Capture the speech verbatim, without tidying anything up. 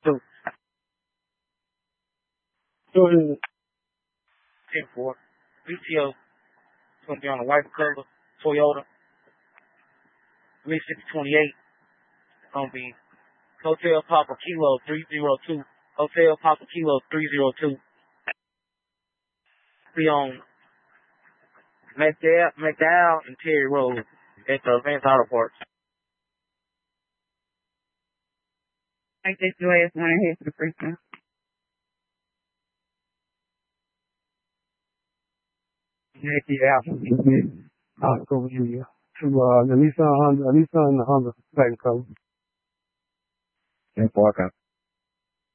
two. Go ahead. ten four. B T O. It's going to be on the white color. Toyota. Mississippi twenty-eight. It's going to be Hotel Papa Kilo three zero two. Hotel Papa Kilo three zero two. Be on McDowell, McDowell and Terry Road at the Advanced Auto Parts. Take this last one and head to the freestyle. Jackie Alpha. I'll go with you. To uh, the Nissan Honda, Nissan and the Honda second color. ten four, okay.